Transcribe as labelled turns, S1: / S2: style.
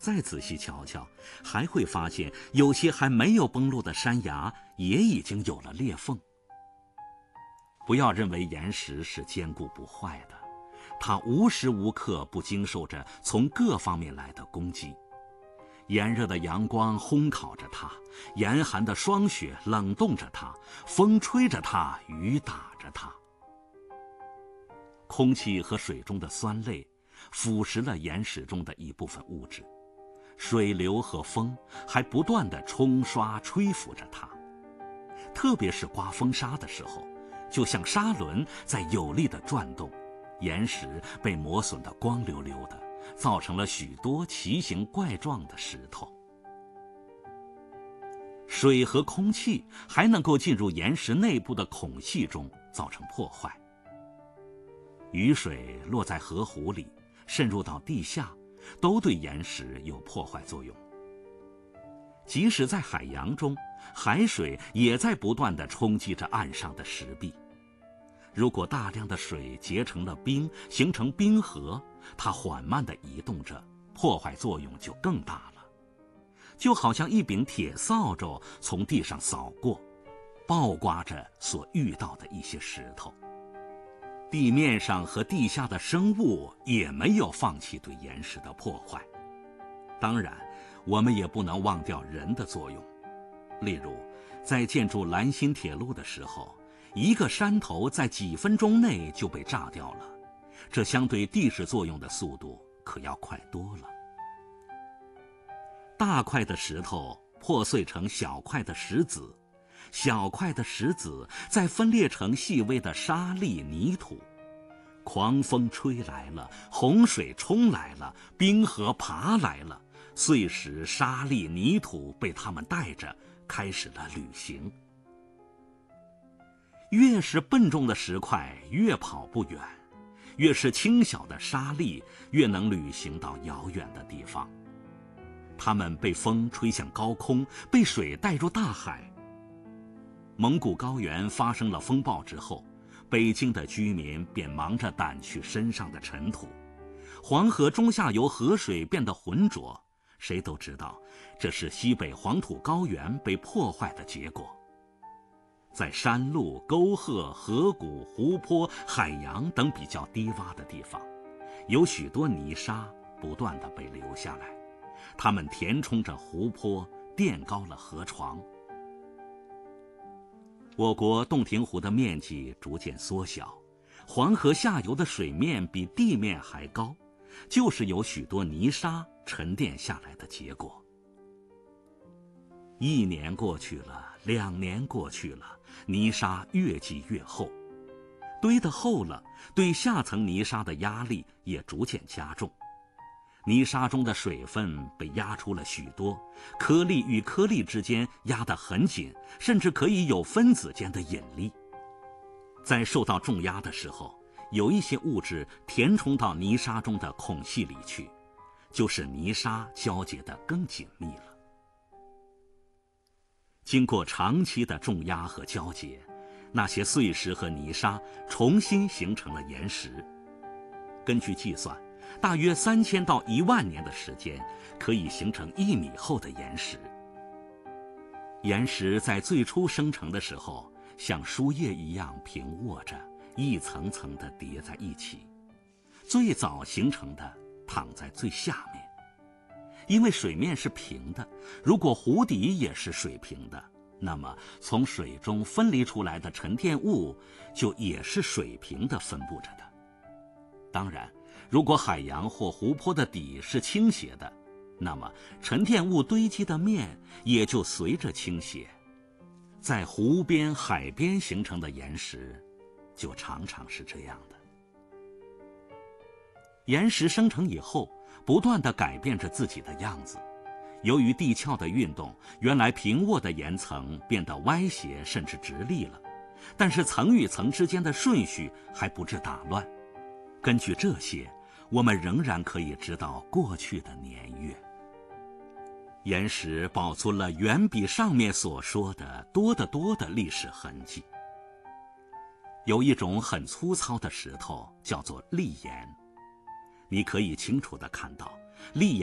S1: 再仔细瞧瞧，还会发现有些还没有崩落的山崖也已经有了裂缝。不要认为岩石是坚固不坏的，它无时无刻不经受着从各方面来的攻击。炎热的阳光烘烤着它，严寒的霜雪冷冻着它，风吹着它，雨打着它。空气和水中的酸类腐蚀了岩石中的一部分物质，水流和风还不断地冲刷吹拂着它。特别是刮风沙的时候，就像沙轮在有力地转动，岩石被磨损得光溜溜的，造成了许多奇形怪状的石头。水和空气还能够进入岩石内部的孔隙中，造成破坏。雨水落在河湖里，渗入到地下，都对岩石有破坏作用。即使在海洋中，海水也在不断地冲击着岸上的石壁。如果大量的水结成了冰，形成冰河，它缓慢地移动着，破坏作用就更大了。就好像一柄铁扫帚从地上扫过，爆刮着所遇到的一些石头。地面上和地下的生物也没有放弃对岩石的破坏。当然，我们也不能忘掉人的作用。例如，在建筑兰新铁路的时候，一个山头在几分钟内就被炸掉了，这相对地势作用的速度可要快多了。大块的石头破碎成小块的石子，小块的石子再分裂成细微的沙砾泥土。狂风吹来了，洪水冲来了，冰河爬来了，碎石、沙砾、泥土被它们带着，开始了旅行。越是笨重的石块越跑不远，越是轻小的沙砾越能旅行到遥远的地方。它们被风吹向高空，被水带入大海。蒙古高原发生了风暴之后，北京的居民便忙着掸去身上的尘土，黄河中下游河水变得浑浊，谁都知道这是西北黄土高原被破坏的结果。在山路、沟壑、河谷、湖泊、海洋等比较低洼的地方，有许多泥沙不断地被留下来，它们填充着湖泊，垫高了河床。我国洞庭湖的面积逐渐缩小，黄河下游的水面比地面还高，就是有许多泥沙沉淀下来的结果。1年过去了，2年过去了，泥沙越积越厚，堆得厚了，对下层泥沙的压力也逐渐加重。泥沙中的水分被压出了许多，颗粒与颗粒之间压得很紧，甚至可以有分子间的引力。在受到重压的时候，有一些物质填充到泥沙中的孔隙里去，就使泥沙交结得更紧密了。经过长期的重压和交结，那些碎石和泥沙重新形成了岩石。根据计算，大约3000到1万年的时间，可以形成1米厚的岩石。岩石在最初生成的时候，像书页一样平卧着，一层层地叠在一起。最早形成的躺在最下面，因为水面是平的，如果湖底也是水平的，那么从水中分离出来的沉淀物就也是水平地分布着的。当然，如果海洋或湖泊的底是倾斜的，那么沉淀物堆积的面也就随着倾斜。在湖边、海边形成的岩石，就常常是这样的。岩石生成以后，不断地改变着自己的样子。由于地壳的运动，原来平卧的岩层变得歪斜甚至直立了，但是层与层之间的顺序还不致打乱。根据这些，我们仍然可以知道过去的年月。岩石保存了远比上面所说的多得多的历史痕迹。有一种很粗糙的石头叫做砾岩，你可以清楚地看到砾岩